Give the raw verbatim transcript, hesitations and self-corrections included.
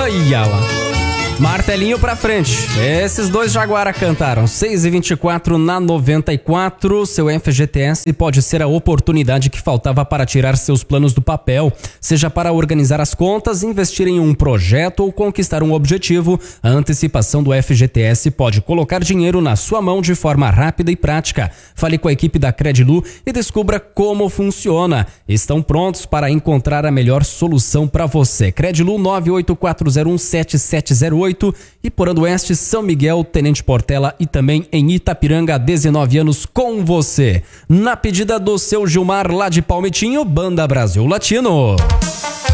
Olha lá. Martelinho pra frente. Esses dois Jaguara cantaram. seis e vinte e quatro na noventa e quatro. Seu F G T S pode ser a oportunidade que faltava para tirar seus planos do papel. Seja para organizar as contas, investir em um projeto ou conquistar um objetivo, a antecipação do F G T S pode colocar dinheiro na sua mão de forma rápida e prática. Fale com a equipe da Credilu e descubra como funciona. Estão prontos para encontrar a melhor solução para você. Credilu nove oito quatro zero um sete sete zero oito e Porando Oeste, São Miguel, Tenente Portela e também em Itapiranga há dezenove anos com você. Na pedida do seu Gilmar lá de Palmitinho, Banda Brasil Latino.